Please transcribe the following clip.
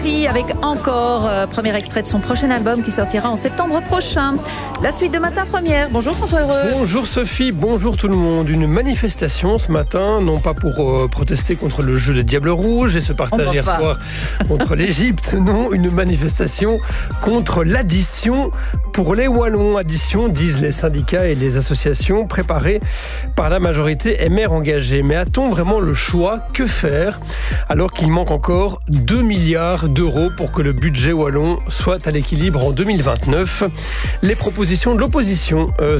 Avec encore premier extrait de son prochain album qui sortira en septembre prochain. La suite de Matin Première. Bonjour François Heureux. Bonjour Sophie, bonjour tout le monde. Une manifestation ce matin, non pas pour protester contre le jeu de Diable Rouge et se partage hier soir contre l'Égypte, non, une manifestation contre l'addition pour les Wallons. Addition, disent les syndicats et les associations, préparée par la majorité MR engagée. Mais a-t-on vraiment le choix? Que faire alors qu'il manque encore 2 milliards d'euros pour que le budget wallon soit à l'équilibre en 2029? Les propositions de l'opposition